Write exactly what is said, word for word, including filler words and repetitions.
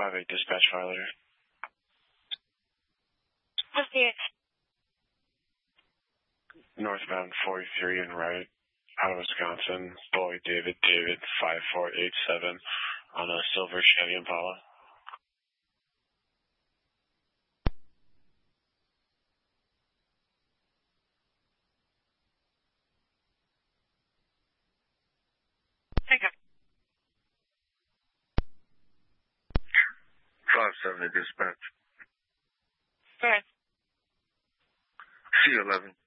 five eight dispatch violator. What's the Northbound forty-three and right, out of Wisconsin. Boy David David five four eight seven on a silver Chevy Impala. Take up. five seventy dispatch. Go ahead. C eleven.